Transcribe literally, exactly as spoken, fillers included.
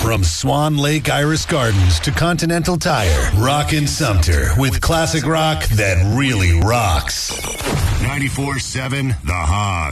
From Swan Lake Iris Gardens to Continental Tire, Rockin' Sumter with classic rock that really rocks. ninety-four seven The Hog.